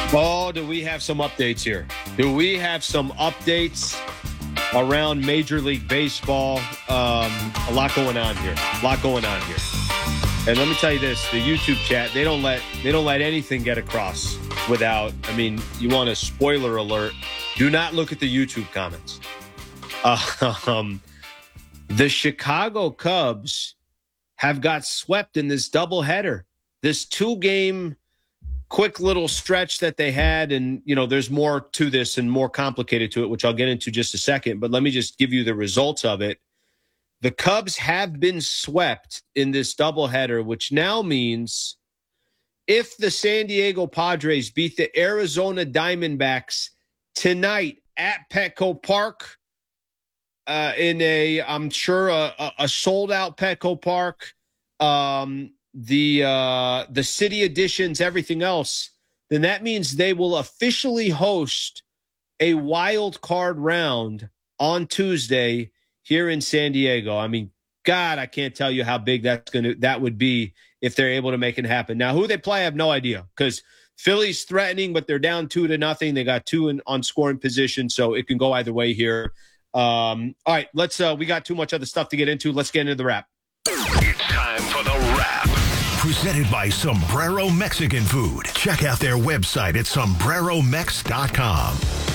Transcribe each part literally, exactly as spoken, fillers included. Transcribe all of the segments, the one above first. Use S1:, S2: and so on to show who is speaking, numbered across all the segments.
S1: Oh, do we have some updates here? Do we have some updates around Major League Baseball? Um, a lot going on here. A lot going on here. And let me tell you this: the YouTube chat, they don't let they don't let anything get across without. I mean, you want a spoiler alert? Do not look at the YouTube comments. Uh, um, the Chicago Cubs have got swept in this doubleheader, this two-game quick little stretch that they had. And, you know, there's more to this and more complicated to it, which I'll get into just a second. But let me just give you the results of it. The Cubs have been swept in this doubleheader, which now means if the San Diego Padres beat the Arizona Diamondbacks tonight at Petco Park, uh, in a, I'm sure, a, a sold-out Petco Park, um, the uh, the city editions, everything else, then that means they will officially host a wild card round on Tuesday here in San Diego. I mean, God, I can't tell you how big that's gonna that would be if they're able to make it happen. Now, who they play, I have no idea, because Philly's threatening, but they're down two to nothing. They got two in, on scoring position, so it can go either way here. Um, all right, let's. Uh, we got too much other stuff to get into. Let's get into the wrap.
S2: It's time for the wrap. Presented by Sombrero Mexican Food. Check out their website at sombrero mex dot com.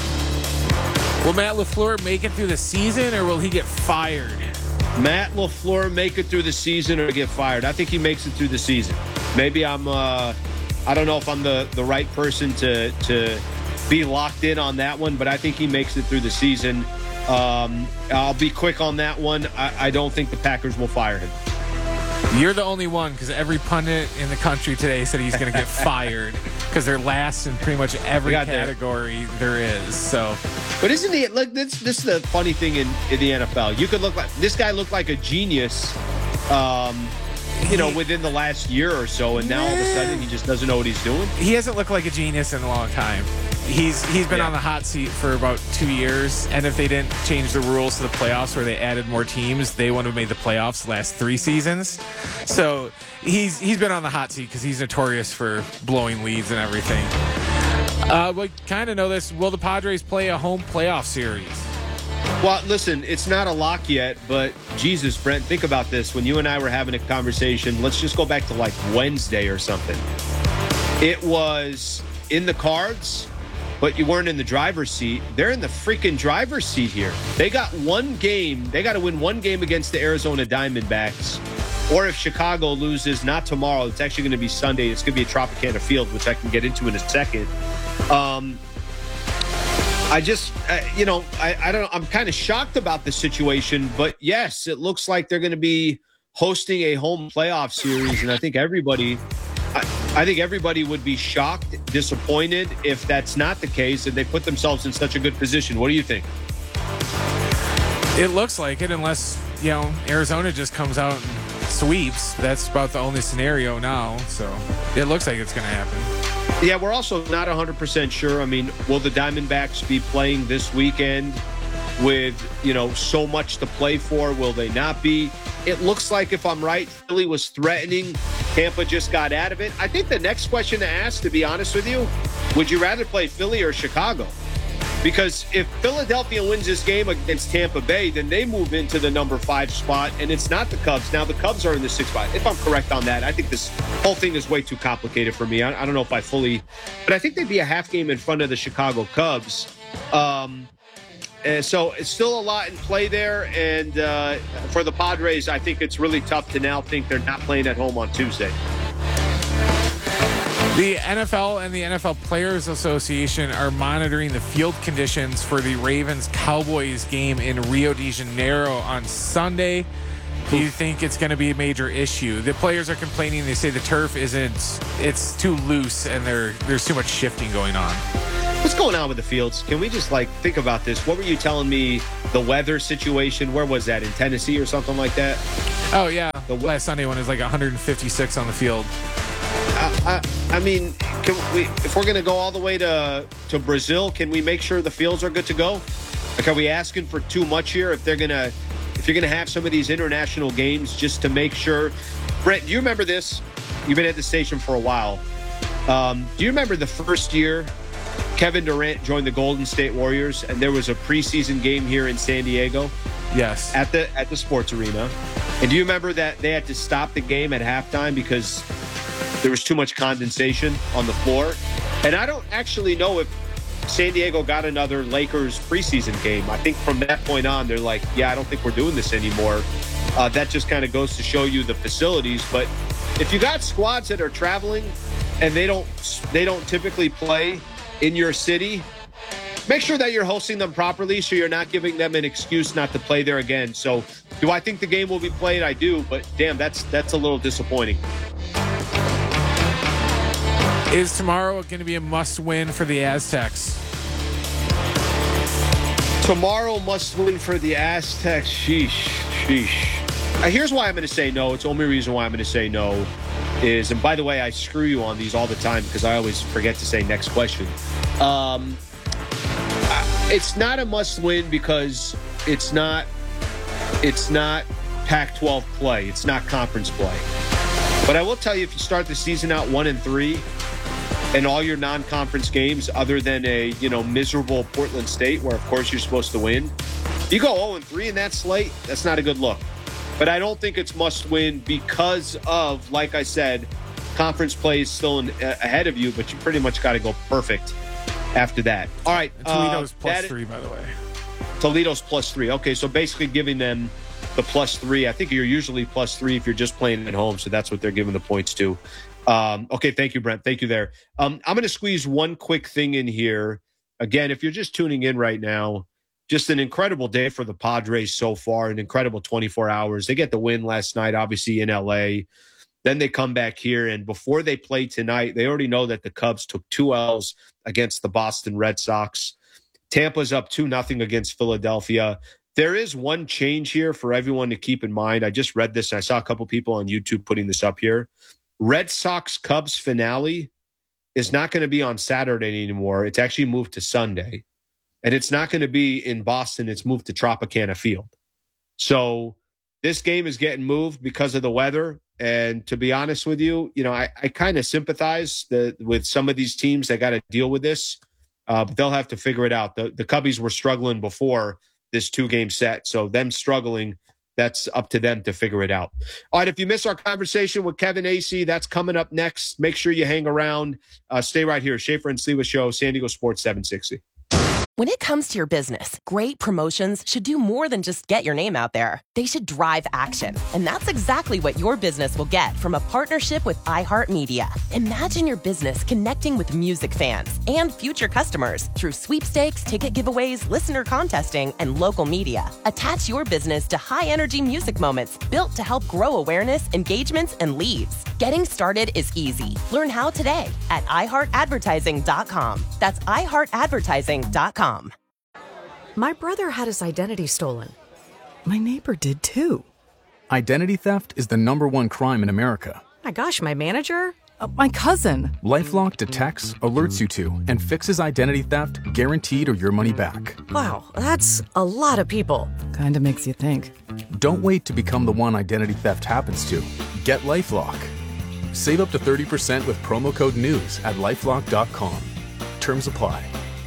S3: Will Matt LaFleur make it through the season, or will he get fired?
S1: Matt LaFleur make it through the season or get fired? I think he makes it through the season. Maybe I'm. Uh, I don't know if I'm the, the right person to to be locked in on that one, but I think he makes it through the season. Um, I'll be quick on that one. I, I don't think the Packers will fire him.
S3: You're the only one, because every pundit in the country today said he's going to get fired because they're last in pretty much every category there. there is. So,
S1: but isn't he? Look, this this is the funny thing in, in the N F L. You could look like this guy looked like a genius, um, you know, within the last year or so, and now all of a sudden he just doesn't know what he's doing.
S3: He hasn't looked like a genius in a long time. He's he's been yeah. on the hot seat for about two years, and if they didn't change the rules to the playoffs where they added more teams, they wouldn't have made the playoffs the last three seasons. So he's he's been on the hot seat because he's notorious for blowing leads and everything. Uh, we kind of know this. Will the Padres play a home playoff series?
S1: Well, listen, it's not a lock yet, but Jesus, Brent, think about this. When you and I were having a conversation, let's just go back to like Wednesday or something. It was in the cards, but you weren't in the driver's seat. They're in the freaking driver's seat here. They got one game. They got to win one game against the Arizona Diamondbacks. Or if Chicago loses, not tomorrow, it's actually going to be Sunday. It's going to be at Tropicana Field, which I can get into in a second. Um, I just, uh, you know, I, I don't. I'm kind of shocked about the situation, but yes, it looks like they're going to be hosting a home playoff series, and I think everybody, I, I think everybody would be shocked, disappointed if that's not the case, and they put themselves in such a good position. What do you think?
S3: It looks like it, unless, you know, Arizona just comes out and sweeps. That's about the only scenario now, so it looks like it's going to happen.
S1: Yeah, we're also not one hundred percent sure. I mean, will the Diamondbacks be playing this weekend with, you know, so much to play for? Will they not be? It looks like, if I'm right, Philly was threatening. Tampa just got out of it. I think the next question to ask, to be honest with you, would you rather play Philly or Chicago? Because if Philadelphia wins this game against Tampa Bay, then they move into the number five spot, and it's not the Cubs. Now the Cubs are in the sixth spot. If I'm correct on that, I think this whole thing is way too complicated for me. I, I don't know if I fully, but I think they'd be a half game in front of the Chicago Cubs. Um, and so it's still a lot in play there. And uh, for the Padres, I think it's really tough to now think they're not playing at home on Tuesday.
S3: The N F L and the N F L Players Association are monitoring the field conditions for the Ravens-Cowboys game in Rio de Janeiro on Sunday. Do you think it's going to be a major issue? The players are complaining. They say the turf isn't, it's too loose and there there's too much shifting going on.
S1: What's going on with the fields? Can we just, like, think about this? What were you telling me, the weather situation? Where was that, in Tennessee or something like that?
S3: Oh, yeah. The last Sunday when it was like one hundred fifty-six on the field.
S1: I, I, I mean, can we, if we're going to go all the way to, to Brazil, can we make sure the fields are good to go? Like, are we asking for too much here? If they're going to, if you're going to have some of these international games, just to make sure. Brent, do you remember this? You've been at the station for a while. Um, do you remember the first year Kevin Durant joined the Golden State Warriors and there was a preseason game here in San Diego?
S3: Yes.
S1: At the at the sports arena. And do you remember that they had to stop the game at halftime because there was too much condensation on the floor? And I don't actually know if San Diego got another Lakers preseason game. I think from that point on, they're like, yeah, I don't think we're doing this anymore. Uh, that just kind of goes to show you the facilities. But if you got squads that are traveling and they don't they don't typically play in your city, make sure that you're hosting them properly so you're not giving them an excuse not to play there again. So do I think the game will be played? I do, but damn, that's that's a little disappointing.
S3: Is tomorrow going to be a must-win for the Aztecs?
S1: Tomorrow must-win for the Aztecs. Sheesh, sheesh. Uh, here's why I'm going to say no. It's the only reason why I'm going to say no is, and by the way, I screw you on these all the time because I always forget to say next question. Um, it's not a must-win because it's not, it's not Pac twelve play. It's not conference play. But I will tell you, if you start the season out one and three, and all your non-conference games, other than a you know miserable Portland State, where of course you're supposed to win, you go oh and three in that slate. That's not a good look. But I don't think it's must-win because of, like I said, conference play is still in, uh, ahead of you, but you pretty much got to go perfect after that. All right,
S3: Toledo's
S1: uh,
S3: plus
S1: that,
S3: three, by the way.
S1: Toledo's plus three. Okay, so basically giving them the plus three. I think you're usually plus three if you're just playing at home, so that's what they're giving the points to. Um, okay, thank you, Brent. Thank you there. Um, I'm going to squeeze one quick thing in here. Again, if you're just tuning in right now, just an incredible day for the Padres so far, an incredible twenty-four hours. They get the win last night, obviously in L A. Then they come back here, and before they play tonight, they already know that the Cubs took two L's against the Boston Red Sox. Tampa's up two nothing against Philadelphia. There is one change here for everyone to keep in mind. I just read this, and I saw a couple people on YouTube putting this up here. Red Sox Cubs finale is not going to be on Saturday anymore. It's actually moved to Sunday. And it's not going to be in Boston. It's moved to Tropicana Field. So this game is getting moved because of the weather. And to be honest with you, you know, I, I kind of sympathize the, with some of these teams that got to deal with this. Uh, but they'll have to figure it out. The, the Cubbies were struggling before this two-game set. So them struggling, that's up to them to figure it out. All right, if you missed our conversation with Kevin Acee, that's coming up next. Make sure you hang around. Uh, stay right here. Schaefer and Sliwa Show, San Diego Sports seven sixty.
S4: When it comes to your business, great promotions should do more than just get your name out there. They should drive action. And that's exactly what your business will get from a partnership with iHeartMedia. Imagine your business connecting with music fans and future customers through sweepstakes, ticket giveaways, listener contesting, and local media. Attach your business to high-energy music moments built to help grow awareness, engagements, and leads. Getting started is easy. Learn how today at i heart advertising dot com. That's i heart advertising dot com.
S5: My brother had his identity stolen. My neighbor did too.
S6: Identity theft is the number one crime in America.
S5: My gosh, my manager? Uh, my cousin.
S6: LifeLock detects, alerts you to, and fixes identity theft guaranteed or your money back.
S5: Wow, that's a lot of people. Kinda makes you think.
S6: Don't wait to become the one identity theft happens to. Get LifeLock. Save up to thirty percent with promo code NEWS at lifelock dot com. Terms apply.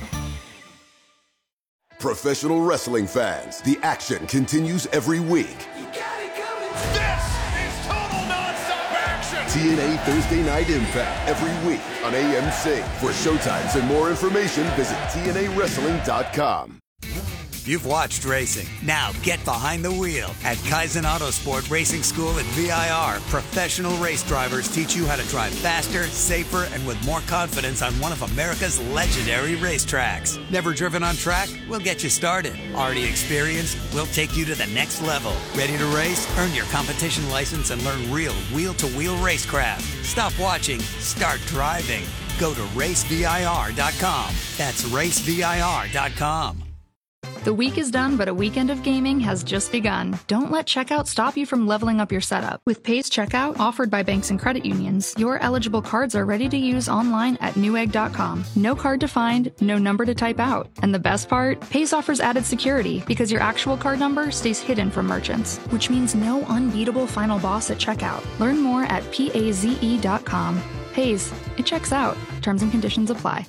S7: Professional wrestling fans, the action continues every week.
S2: You got it coming. This is total nonstop action.
S7: T N A Thursday Night Impact every week on A M C. For showtimes and more information, visit T N A wrestling dot com.
S8: You've watched racing. Now get behind the wheel. At Kaizen Autosport Racing School at V I R, professional race drivers teach you how to drive faster, safer, and with more confidence on one of America's legendary racetracks. Never driven on track? We'll get you started. Already experienced? We'll take you to the next level. Ready to race? Earn your competition license and learn real wheel-to-wheel racecraft. Stop watching. Start driving. Go to race V I R dot com. That's race V I R dot com.
S9: The week is done, but a weekend of gaming has just begun. Don't let checkout stop you from leveling up your setup. With Pace Checkout, offered by banks and credit unions, your eligible cards are ready to use online at newegg dot com. No card to find, no number to type out. And the best part? Pace offers added security because your actual card number stays hidden from merchants, which means no unbeatable final boss at checkout. Learn more at paze dot com. Hayes, it checks out. Terms and conditions apply.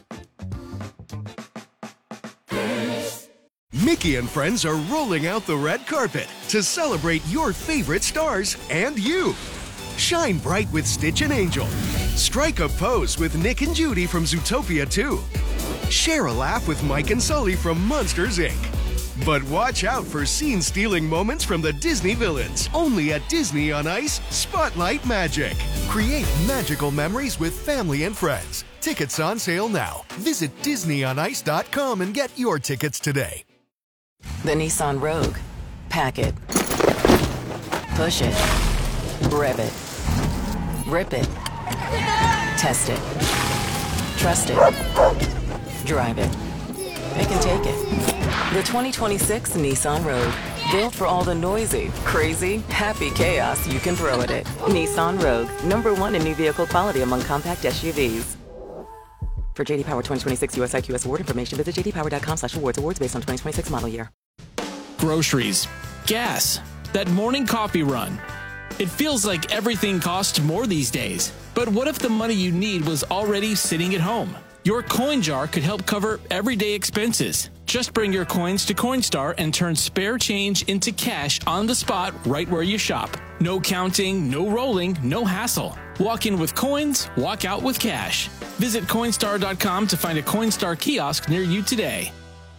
S10: Mickey and friends are rolling out the red carpet to celebrate your favorite stars and you. Shine bright with Stitch and Angel. Strike a pose with Nick and Judy from Zootopia two. Share a laugh with Mike and Sully from Monsters, Incorporated. But watch out for scene-stealing moments from the Disney villains. Only at Disney on Ice Spotlight Magic. Create magical memories with family and friends. Tickets on sale now. Visit disney on ice dot com and get your tickets today.
S11: The Nissan Rogue. Pack it. Push it. Rev it. Rip it. Test it. Trust it. Drive it. Pick and take it. The twenty twenty-six Nissan Rogue. Built for all the noisy, crazy, happy chaos you can throw at it. Nissan Rogue. Number one in new vehicle quality among compact S U Vs. For J D Power twenty twenty-six U S I Q S award information, visit j d power dot com slash awards. Awards based on twenty twenty-six model year.
S12: Groceries. Gas. That morning coffee run. It feels like everything costs more these days. But what if the money you need was already sitting at home? Your coin jar could help cover everyday expenses. Just bring your coins to Coinstar and turn spare change into cash on the spot right where you shop. No counting, no rolling, no hassle. Walk in with coins, walk out with cash. Visit Coinstar dot com to find a Coinstar kiosk near you today.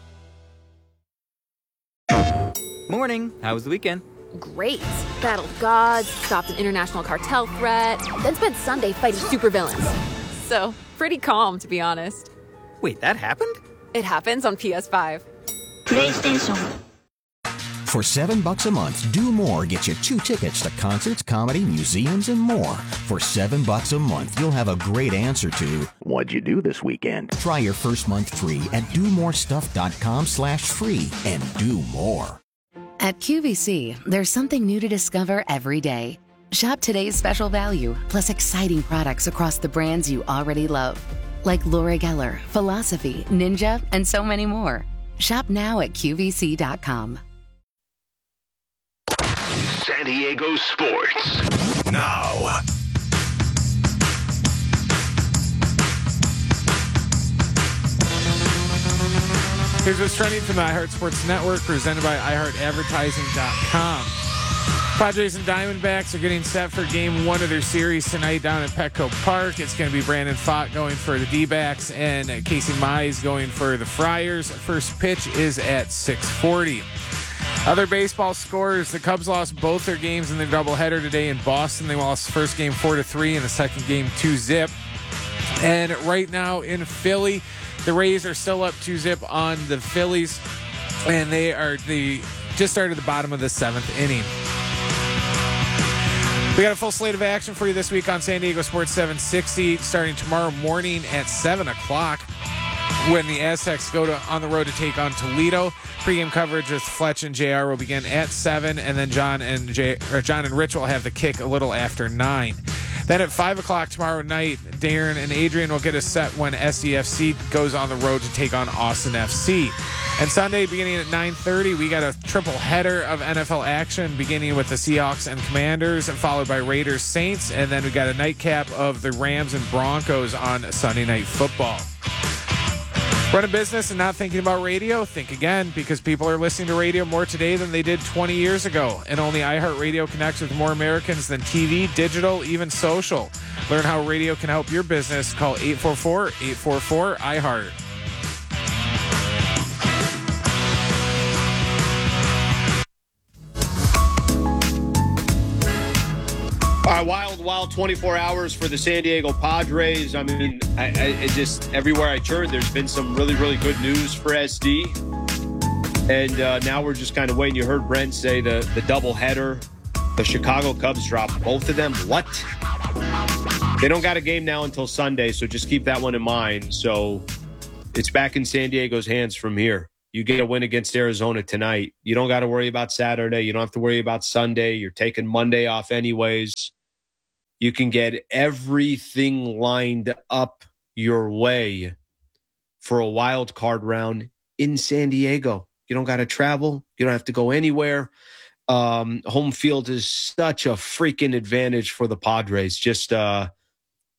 S13: Morning. How was the weekend?
S14: Great. Battled gods, stopped an international cartel threat, then spent Sunday fighting supervillains. So, pretty calm, to be honest.
S13: Wait, that happened?
S14: It happens on P S five.
S15: PlayStation. For seven bucks a month, Do More gets you two tickets to concerts, comedy, museums, and more. For seven bucks a month, you'll have a great answer to what'd you do this weekend? Try your first month free at do more stuff dot com slash free and do more.
S16: At Q V C, there's something new to discover every day. Shop today's special value, plus exciting products across the brands you already love. Like Laura Geller, Philosophy, Ninja, and so many more. Shop now at Q V C dot com.
S2: San Diego Sports. Now.
S3: Here's what's trending from the iHeart Sports Network, presented by i heart advertising dot com. Padres and Diamondbacks are getting set for game one of their series tonight down at Petco Park. It's going to be Brandon Pfaadt going for the D-backs and Casey Mize going for the Friars. First pitch is at six forty. Other baseball scores: the Cubs lost both their games in their doubleheader today in Boston. They lost the first game four to three and the second game two zip. And right now in Philly, the Rays are still up two zip on the Phillies, and they are the just started the bottom of the seventh inning. We got a full slate of action for you this week on San Diego Sports seven sixty, starting tomorrow morning at seven o'clock when the Aztecs go to on the road to take on Toledo. Pre-game coverage with Fletch and J R will begin at seven, and then John and J, or John and Rich will have the kick a little after nine. Then at five o'clock tomorrow night, Darren and Adrian will get a set when S D F C goes on the road to take on Austin F C. And Sunday, beginning at nine thirty, we got a triple header of N F L action, beginning with the Seahawks and Commanders, and followed by Raiders Saints. And then we got a nightcap of the Rams and Broncos on Sunday Night Football. Run a business and not thinking about radio? Think again, because people are listening to radio more today than they did twenty years ago. And only iHeartRadio connects with more Americans than T V, digital, even social. Learn how radio can help your business. Call eight four four, eight four four, I heart.
S1: All right, wild, wild twenty-four hours for the San Diego Padres. I mean, I, I it just everywhere I turn, there's been some really, really good news for S D. And uh, now we're just kind of waiting. You heard Brent say the, the doubleheader. The Chicago Cubs dropped both of them. What? They don't got a game now until Sunday, so just keep that one in mind. So it's back in San Diego's hands from here. You get a win against Arizona tonight. You don't got to worry about Saturday. You don't have to worry about Sunday. You're taking Monday off anyways. You can get everything lined up your way for a wild card round in San Diego. You don't got to travel. You don't have to go anywhere. Um, home field is such a freaking advantage for the Padres. Just uh,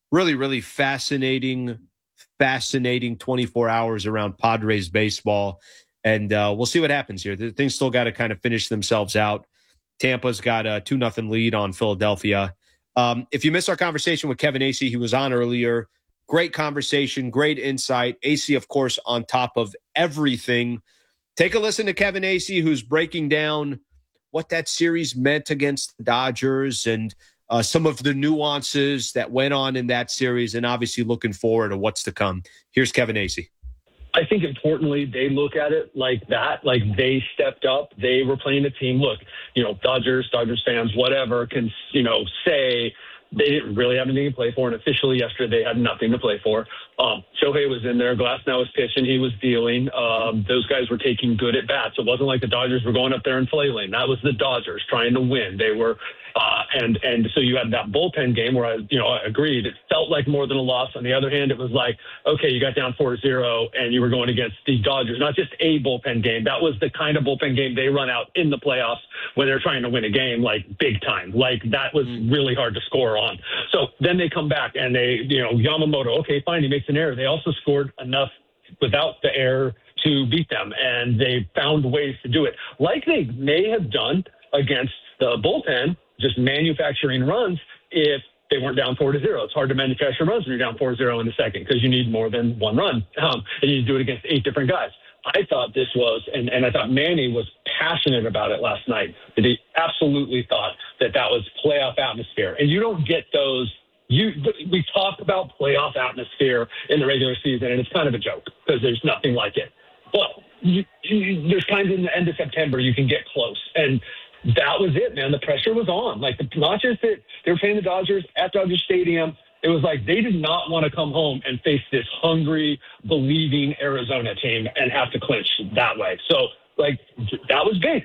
S1: really, really fascinating, fascinating twenty-four hours around Padres baseball. And uh, we'll see what happens here. The things still got to kind of finish themselves out. Tampa's got a two nothing lead on Philadelphia. Um, if you missed our conversation with Kevin Acee, he was on earlier. Great conversation, great insight. Acee, of course, on top of everything. Take a listen to Kevin Acee, who's breaking down what that series meant against the Dodgers and uh, some of the nuances that went on in that series, and obviously looking forward to what's to come. Here's Kevin Acee.
S17: I think importantly, they look at it like that, like they stepped up. They were playing a team. Look, you know, Dodgers, Dodgers fans, whatever, can, you know, say they didn't really have anything to play for. And officially yesterday, they had nothing to play for. Um, Shohei was in there. Glasnow was pitching. He was dealing. Um, those guys were taking good at bats. It wasn't like the Dodgers were going up there and flailing. That was the Dodgers trying to win. They were, uh, and and so you had that bullpen game where I, you know, I agreed. It felt like more than a loss. On the other hand, it was like, okay, you got down four to zero and you were going against the Dodgers. Not just a bullpen game. That was the kind of bullpen game they run out in the playoffs when they're trying to win a game, like big time. Like that was really hard to score on. So then they come back and they, you know, Yamamoto, okay, fine, he makes an error. They also scored enough without the error to beat them, and they found ways to do it. Like they may have done against the bullpen, just manufacturing runs if they weren't down four to zero. It's hard to manufacture runs when you're down four to zero in the second because you need more than one run, um, and you do it against eight different guys. I thought this was, and, and I thought Manny was passionate about it last night, that he absolutely thought that that was playoff atmosphere. And you don't get those. You, we talk about playoff atmosphere in the regular season, and it's kind of a joke because there's nothing like it. But you, you, there's times in the end of September you can get close. And that was it, man. The pressure was on. Like, the, not just that they were playing the Dodgers at Dodger Stadium. It was like they did not want to come home and face this hungry, believing Arizona team and have to clinch that way. So, like, that was big.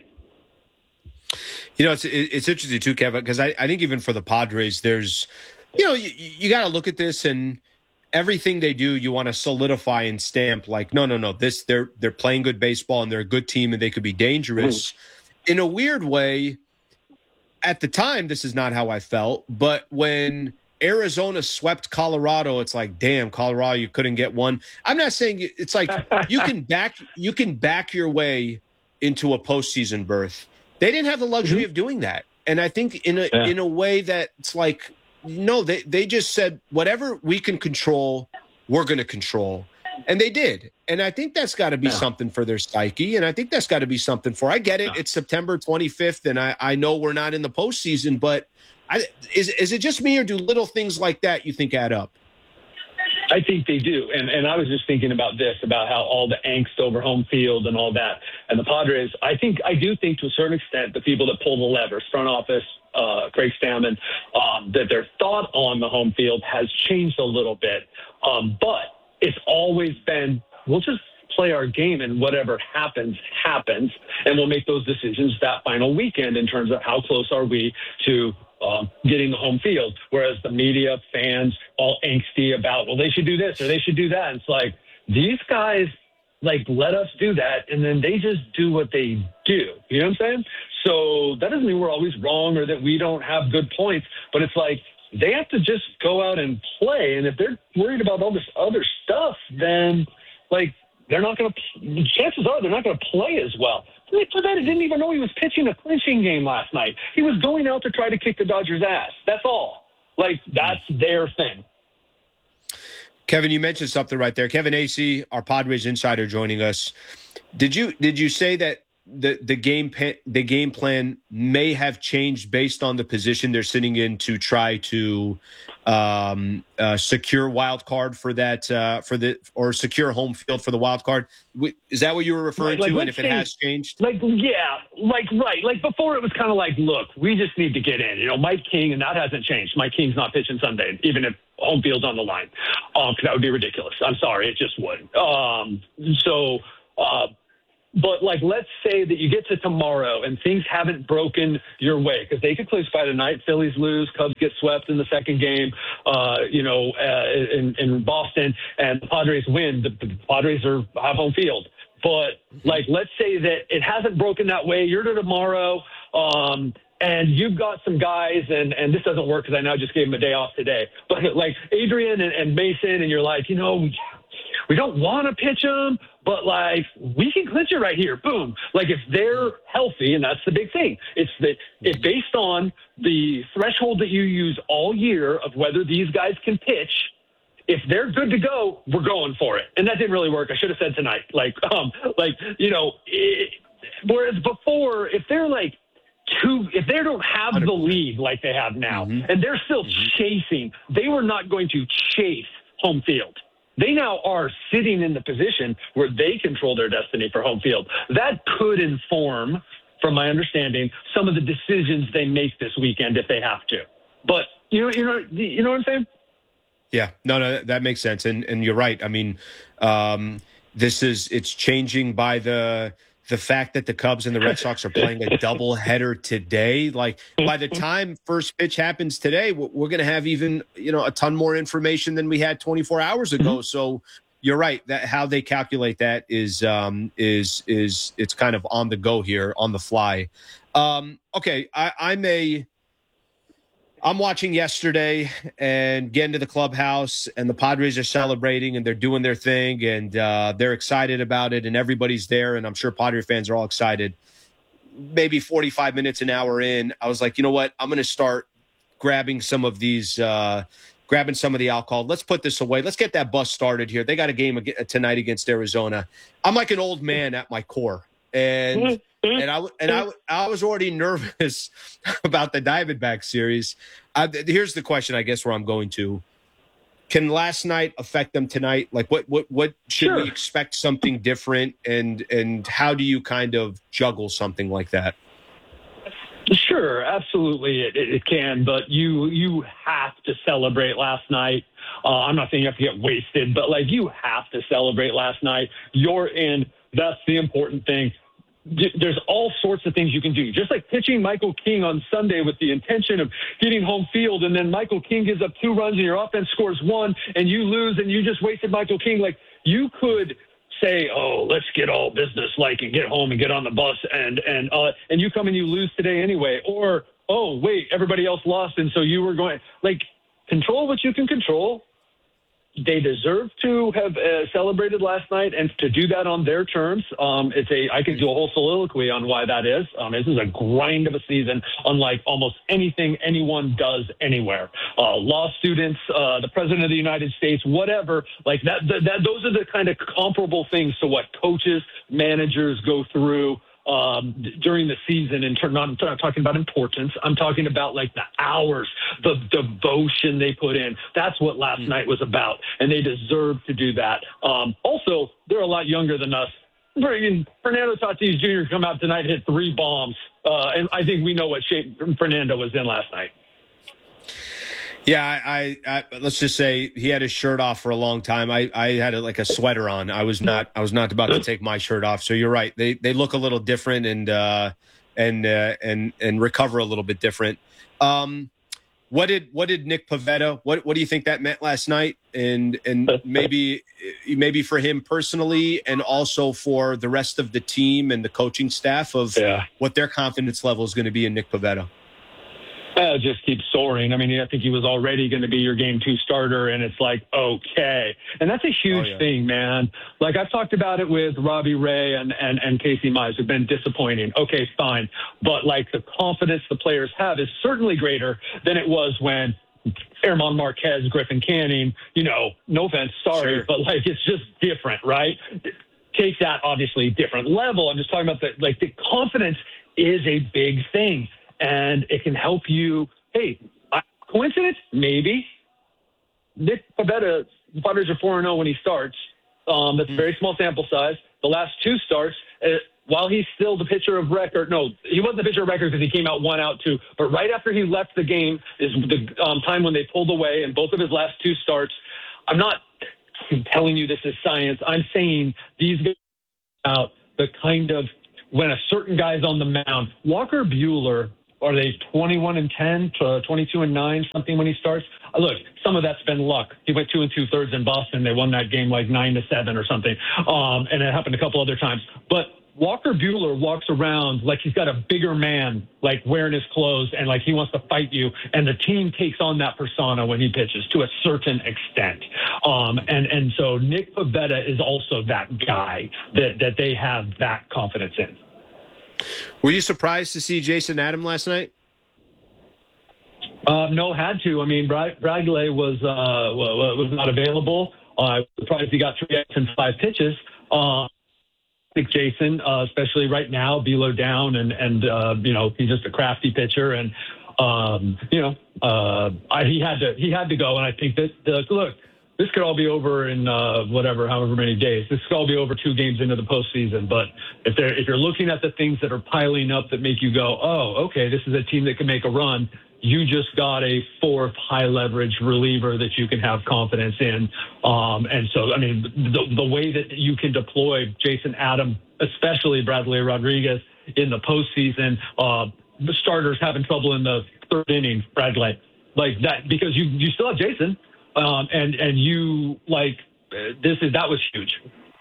S1: You know, it's it's interesting, too, Kevin, because I, I think even for the Padres, there's, you know, you, you got to look at this and everything they do, you want to solidify and stamp like, no, no, no, this they're they're playing good baseball and they're a good team and they could be dangerous. Mm. In a weird way, at the time, this is not how I felt, but when Arizona swept Colorado, it's like, damn, Colorado, you couldn't get one. I'm not saying it's like you can back you can back your way into a postseason berth. They didn't have the luxury mm-hmm. of doing that. And I think in a yeah. in a way that it's like, no, they, they just said whatever we can control, we're going to control. And they did. And I think that's got to be yeah. something for their psyche. And I think that's got to be something for, I get it. Yeah. It's September twenty-fifth. And I, I know we're not in the postseason, but I, is, is it just me or do little things like that you think add up?
S17: I think they do. And and I was just thinking about this, about how all the angst over home field and all that. And the Padres, I think, I do think to a certain extent, the people that pull the levers, front office, uh, Craig Stammen, um, that their thought on the home field has changed a little bit. Um, but it's always been, we'll just play our game and whatever happens, happens. And we'll make those decisions that final weekend in terms of how close are we to Um, getting the home field, whereas the media, fans, all angsty about, well, they should do this or they should do that. And it's like, these guys, like, let us do that, and then they just do what they do. You know what I'm saying? So that doesn't mean we're always wrong or that we don't have good points, but it's like they have to just go out and play. And if they're worried about all this other stuff, then, like, they're not going to – chances are they're not going to play as well. For that, I didn't even know he was pitching a clinching game last night. He was going out to try to kick the Dodgers' ass. That's all. Like, that's their thing.
S1: Kevin, you mentioned something right there. Kevin Acee, our Padres insider, joining us. Did you did you say that the the game the game plan may have changed based on the position they're sitting in to try to um, uh, secure wild card for that uh, for the or secure home field for the wild card? Is that what you were referring
S17: like,
S1: to?
S17: like,
S1: And if it
S17: say,
S1: has changed,
S17: like yeah, like right, like before it was kind of like, look, we just need to get in. You know, Mike King, and that hasn't changed. Mike King's not pitching Sunday, even if home field's on the line. Um, that would be ridiculous. I'm sorry, it just would. Um, so. Uh, But, like, let's say that you get to tomorrow and things haven't broken your way, because they could clinch by tonight. Phillies lose, Cubs get swept in the second game, uh, you know, uh, in, in Boston, and the Padres win. The, the Padres are have home field. But, like, let's say that it hasn't broken that way. You're to tomorrow, um, and you've got some guys, and, and this doesn't work because I now just gave him a day off today, but like Adrian and, and Mason, and you're like, you know, we don't want to pitch them, but like we can clinch it right here. Boom. Like if they're healthy, and that's the big thing. It's that it's based on the threshold that you use all year of whether these guys can pitch. If they're good to go, we're going for it. And that didn't really work. I should have said tonight. Like, um, like you know, it, whereas before, if they're like two, if they don't have the lead like they have now, mm-hmm. and they're still mm-hmm. chasing, they were not going to chase home field. They now are sitting in the position where they control their destiny for home field. That could inform, from my understanding, some of the decisions they make this weekend if they have to. But you know, you know, you know what I'm saying?
S1: Yeah, no, no, that makes sense, and and you're right. I mean, um, this is it's changing by the the fact that the Cubs and the Red Sox are playing a doubleheader today. Like by the time first pitch happens today, we're going to have even you know a ton more information than we had twenty-four hours ago. So you're right that how they calculate that is um, is is it's kind of on the go here, on the fly. Um, okay, I, I'm a. I'm watching yesterday and getting to the clubhouse, and the Padres are celebrating and they're doing their thing, and uh, they're excited about it, and everybody's there, and I'm sure Padre fans are all excited. Maybe forty-five minutes, an hour in, I was like, you know what? I'm going to start grabbing some of these, uh, grabbing some of the alcohol. Let's put this away. Let's get that bus started here. They got a game tonight against Arizona. I'm like an old man at my core, and. And I and I, I was already nervous about the Diamondback series. Uh, here's the question, I guess, where I'm going to. Can last night affect them tonight? Like, what what what should sure. we expect something different? And and how do you kind of juggle something like that?
S17: Sure, absolutely, it, it can. But you you have to celebrate last night. Uh, I'm not saying you have to get wasted, but like you have to celebrate last night. You're in. That's the important thing. There's all sorts of things you can do. Just like pitching Michael King on Sunday with the intention of getting home field, and then Michael King gives up two runs and your offense scores one and you lose and you just wasted Michael King. Like you could say, oh, let's get all business-like and get home and get on the bus and, and, uh, and you come and you lose today anyway. Or, oh, wait, everybody else lost. And so you were going like control what you can control. They deserve to have uh, celebrated last night, and to do that on their terms. Um, it's a I could do a whole soliloquy on why that is. Um, this is a grind of a season, unlike almost anything anyone does anywhere. Uh, law students, uh, the president of the United States, whatever. Like that, that, that. Those are the kind of comparable things to what coaches, managers go through. Um, during the season, and turn, I'm not talking about importance. I'm talking about like the hours, the devotion they put in. That's what last mm. night was about, and they deserve to do that. Um, also, they're a lot younger than us. Fernando Tatis Junior come out tonight, hit three bombs, uh, and I think we know what shape Fernando was in last night.
S1: Yeah, I, I, I let's just say he had his shirt off for a long time. I, I had a, like a sweater on. I was not I was not about to take my shirt off. So you're right. They they look a little different and uh, and uh, and and recover a little bit different. Um, what did what did Nick Pivetta? What what do you think that meant last night? And and maybe maybe for him personally, and also for the rest of the team and the coaching staff of yeah. what their confidence level is going to be in Nick Pivetta.
S17: Uh, just keeps soaring. I mean, I think he was already going to be your game two starter, and it's like, okay. And that's a huge oh, yeah. thing, man. Like, I've talked about it with Robbie Ray and, and, and Casey Mize, who've been disappointing. Okay, fine. But, like, the confidence the players have is certainly greater than it was when German Marquez, Griffin Canning, you know, no offense, sorry, sure. but, like, it's just different, right? Take that, obviously, different level. I'm just talking about the, like, the confidence is a big thing. And it can help you. Hey, coincidence? Maybe. Nick Pivetta, the Padres are four and oh when he starts. Um, that's a very small sample size. The last two starts, uh, while he's still the pitcher of record, no, he wasn't the pitcher of record because he came out one out two. But right after he left the game is the um, time when they pulled away, and both of his last two starts. I'm not telling you this is science. I'm saying these guys out the kind of when a certain guy's on the mound. Walker Buehler. Are they twenty-one and ten to twenty-two and nine, something when he starts? Uh, look, some of that's been luck. He went two and two thirds in Boston. They won that game like nine to seven or something. Um, and it happened a couple other times. But Walker Buehler walks around like he's got a bigger man, like wearing his clothes and like he wants to fight you. And the team takes on that persona when he pitches to a certain extent. Um, and, and so Nick Pivetta is also that guy that, that they have that confidence in.
S1: Were you surprised to see Jason Adam last night?
S17: Uh, no, had to. I mean, Brad, Bradley was, uh, was not available. Uh, I was surprised he got three outs and five pitches. Uh, I think Jason, uh, especially right now, below down, and and uh, you know he's just a crafty pitcher, and um, you know uh, I, he had to he had to go, and I think that uh, look, this could all be over in uh, whatever, however many days. This could all be over two games into the postseason. But if they're if you're looking at the things that are piling up that make you go, oh, okay, this is a team that can make a run. You just got a fourth high leverage reliever that you can have confidence in. Um, and so, I mean, the, the way that you can deploy Jason Adam, especially Bradley Rodriguez in the postseason, uh, the starters having trouble in the third inning, Bradley, like that, because you, you still have Jason. Um, and, and you like, this is, that was huge.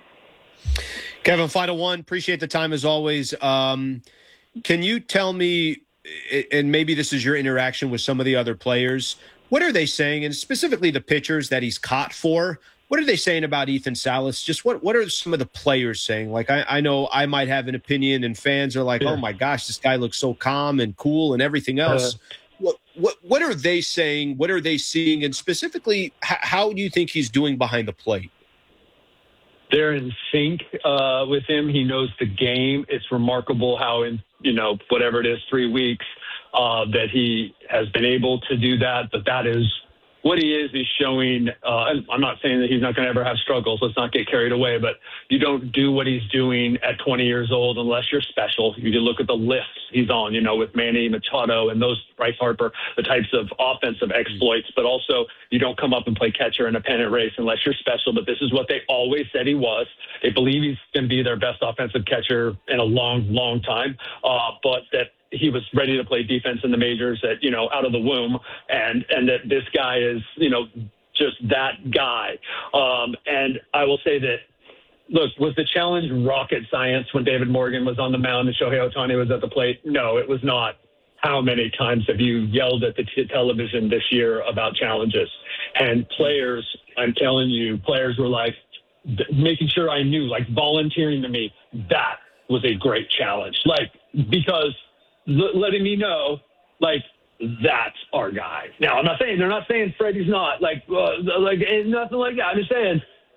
S1: Kevin, final one, appreciate the time as always. Um, can you tell me, and maybe this is your interaction with some of the other players, what are they saying, and specifically the pitchers that he's caught for? What are they saying about Ethan Salas? Just what what are some of the players saying? Like, I, I know I might have an opinion, and fans are like, yeah. oh, my gosh, this guy looks so calm and cool and everything else. Uh, what, what what are they saying? What are they seeing? And specifically, h- how do you think he's doing behind the plate?
S17: They're in sync uh, with him. He knows the game. It's remarkable how in, you know, whatever it is, three weeks, uh, that he has been able to do that. But that is what he is. He's showing, uh, I'm not saying that he's not going to ever have struggles. Let's not get carried away. But you don't do what he's doing at twenty years old unless you're special. You can look at the lifts he's on, you know, with Manny Machado and those, Bryce Harper, the types of offensive exploits. But also, you don't come up and play catcher in a pennant race unless you're special. But this is what they always said he was. They believe he's going to be their best offensive catcher in a long, long time. Uh, but that he was ready to play defense in the majors at, you know, out of the womb. And, and that this guy is, you know, just that guy. Um, and I will say that, look, was the challenge rocket science when David Morgan was on the mound and Shohei Ohtani was at the plate? No, it was not. How many times have you yelled at the t- television this year about challenges? And players, I'm telling you, players were like, th- making sure I knew, like volunteering to me, that was a great challenge. Like, because l- letting me know, like, that's our guy. Now, I'm not saying, they're not saying Freddie's not, like, uh, like nothing like that. I'm just saying,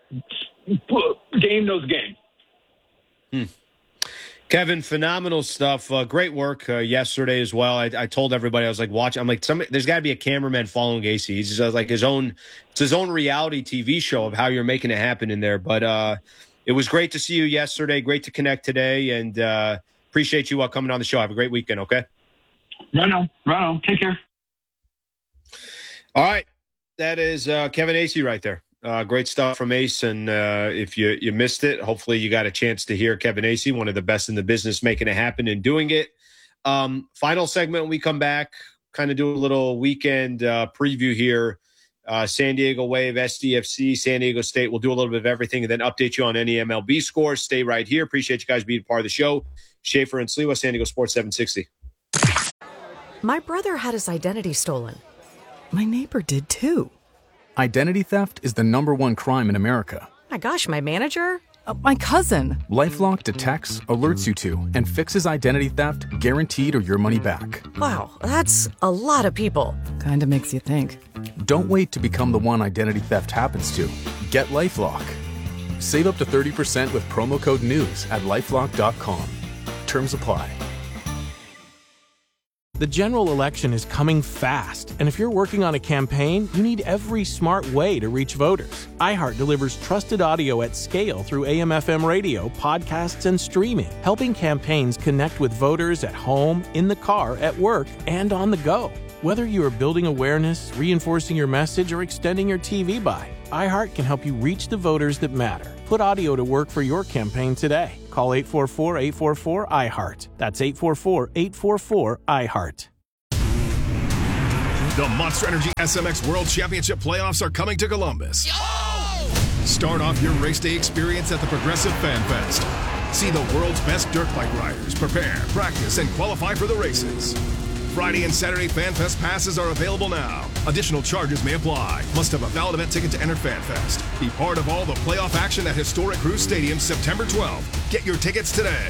S17: game knows game.
S1: Hmm. Kevin, phenomenal stuff. Uh, great work uh, yesterday as well. I, I told everybody, I was like, watch. I'm like, somebody, there's got to be a cameraman following A C. He's just uh, like his own, it's his own reality T V show of how you're making it happen in there. But uh, it was great to see you yesterday. Great to connect today, and uh, appreciate you uh, coming on the show. Have a great weekend. Okay.
S17: Right on. Right on. Take care.
S1: All right, that is uh, Kevin Acee right there. Uh, great stuff from Ace, and uh, if you, you missed it, hopefully you got a chance to hear Kevin Acee, one of the best in the business, making it happen and doing it. Um, final segment when we come back, kind of do a little weekend uh, preview here. Uh, San Diego Wave, S D F C, San Diego State. We'll do a little bit of everything and then update you on any M L B scores. Stay right here. Appreciate you guys being part of the show. Schaefer and Sliwa, San Diego Sports seven sixty.
S5: My brother had his identity stolen. My neighbor did too.
S6: Identity theft is the number one crime in America.
S5: My gosh, my manager? Uh, my cousin.
S6: LifeLock detects, alerts you to, and fixes identity theft guaranteed or your money back.
S5: Wow, that's a lot of people. Kind of makes you think.
S6: Don't wait to become the one identity theft happens to. Get LifeLock. Save up to thirty percent with promo code NEWS at lifelock dot com. Terms apply.
S18: The general election is coming fast, and if you're working on a campaign, you need every smart way to reach voters. iHeart delivers trusted audio at scale through A M F M radio, podcasts, and streaming, helping campaigns connect with voters at home, in the car, at work, and on the go. Whether you are building awareness, reinforcing your message, or extending your T V buy, iHeart can help you reach the voters that matter. Put audio to work for your campaign today. Call eight four four, eight four four, I heart. That's eight four four, eight four four, I heart.
S2: The Monster Energy S M X World Championship playoffs are coming to Columbus. Yo! Start off your race day experience at the Progressive Fan Fest.
S19: See the world's best dirt bike riders prepare, practice, and qualify for the races. Friday and Saturday FanFest passes are available now. Additional charges may apply. Must have a valid event ticket to enter FanFest. Be part of all the playoff action at historic Cruise Stadium September twelfth. Get your tickets today.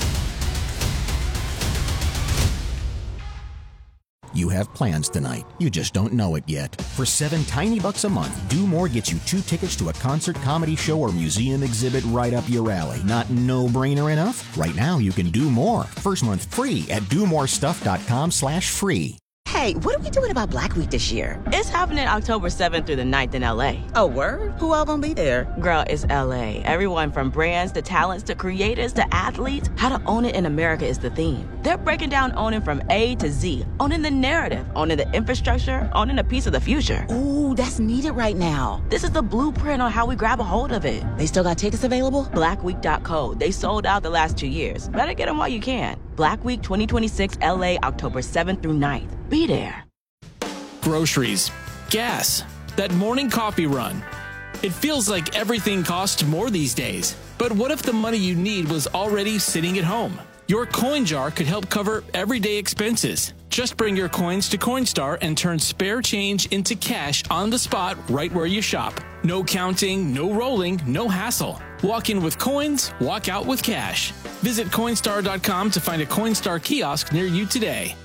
S15: You have plans tonight. You just don't know it yet. For seven tiny bucks a month, Do More gets you two tickets to a concert, comedy show, or museum exhibit right up your alley. Not no-brainer enough? Right now, you can do more. First month free at do more stuff dot com slash free.
S20: Hey, what are we doing about Black Week this year? It's happening October seventh through the ninth in L A. Oh, word? Who all gonna be there? Girl, it's L A. Everyone from brands to talents to creators to athletes. How to own it in America is the theme. They're breaking down owning from A to Z. Owning the narrative, owning the infrastructure, owning a piece of the future. Ooh, that's needed right now. This is the blueprint on how we grab a hold of it. They still got tickets available? black week dot co. They sold out the last two years. Better get them while you can. Black Week twenty twenty-six L A, October seventh through ninth. Be there.
S12: Groceries, gas, that morning coffee run. It feels like everything costs more these days. But what if the money you need was already sitting at home? Your coin jar could help cover everyday expenses. Just bring your coins to Coinstar and turn spare change into cash on the spot right where you shop. No counting, no rolling, no hassle. Walk in with coins, walk out with cash. Visit Coinstar dot com to find a Coinstar kiosk near you today.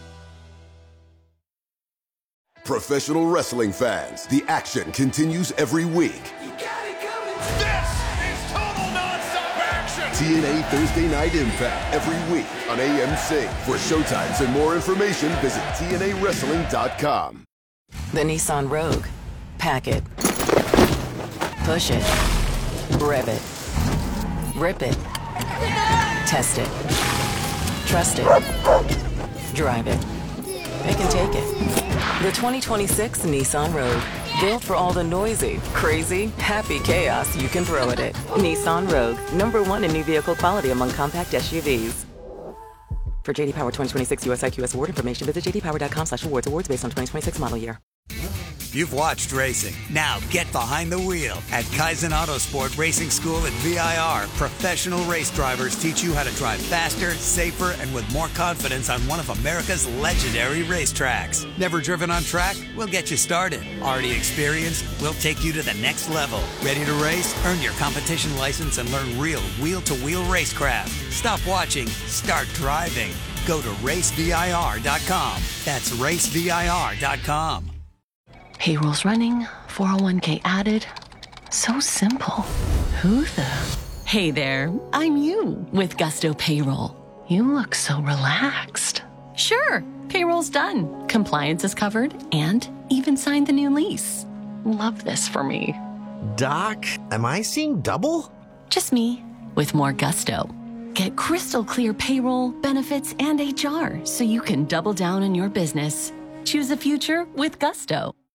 S7: Professional wrestling fans, the action continues every week.
S19: This is total nonstop action.
S7: T N A Thursday Night Impact every week on A M C. For showtimes and more information, visit T N A wrestling dot com.
S11: The Nissan Rogue. Pack it. Push it. Rev it. Rip it. Test it. Trust it. Drive it. They can take it. The twenty twenty-six Nissan Rogue. Built for all the noisy, crazy, happy chaos you can throw at it. Nissan Rogue. Number one in new vehicle quality among compact S U Vs. For J D Power twenty twenty-six U S I Q S award information, visit j d power dot com slash awards. Awards based on twenty twenty-six model year.
S8: You've watched racing. Now get behind the wheel. At Kaizen Autosport Racing School at V I R, professional race drivers teach you how to drive faster, safer, and with more confidence on one of America's legendary racetracks. Never driven on track? We'll get you started. Already experienced? We'll take you to the next level. Ready to race? Earn your competition license and learn real wheel-to-wheel racecraft. Stop watching. Start driving. Go to race V I R dot com. That's race V I R dot com.
S21: Payroll's running, four oh one k added. So simple. Who the? Hey there, I'm you with Gusto Payroll. You look so relaxed. Sure, payroll's done. Compliance is covered and even signed the new lease. Love this for me.
S22: Doc, am I seeing double?
S21: Just me with more Gusto. Get crystal clear payroll, benefits, and H R so you can double down on your business. Choose a future with Gusto.